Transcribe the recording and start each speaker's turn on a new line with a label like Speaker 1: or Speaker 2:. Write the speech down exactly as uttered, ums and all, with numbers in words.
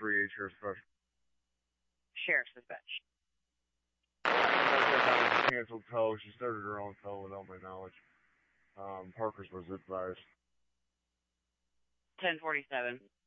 Speaker 1: three eight Sheriff's Dispatch.
Speaker 2: Sheriff's Dispatch.
Speaker 1: Canceled tow. She started her own tow without my knowledge. Um, Parker's was advised.
Speaker 2: ten forty-seven.